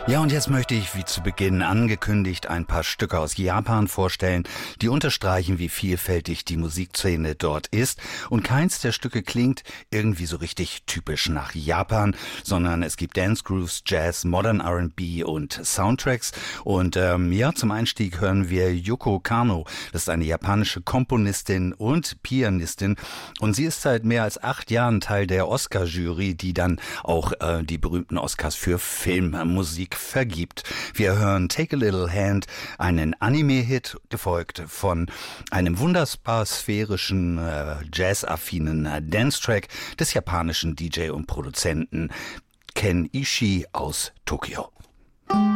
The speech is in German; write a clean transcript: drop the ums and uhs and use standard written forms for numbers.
Ja, und jetzt möchte ich, wie zu Beginn angekündigt, ein paar Stücke aus Japan vorstellen, die unterstreichen, wie vielfältig die Musikszene dort ist. Und keins der Stücke klingt irgendwie so richtig typisch nach Japan, sondern es gibt Dance Grooves, Jazz, Modern R&B und Soundtracks. Und zum Einstieg hören wir Yoko Kanno. Das ist eine japanische Komponistin und Pianistin. Und sie ist seit mehr als 8 Jahren Teil der Oscar-Jury, die dann auch die berühmten Oscars für Filmmusik vergibt. Wir hören Take a Little Hand, einen Anime-Hit, gefolgt von einem wunderbar sphärischen, jazz-affinen Dance-Track des japanischen DJ und Produzenten Ken Ishii aus Tokio.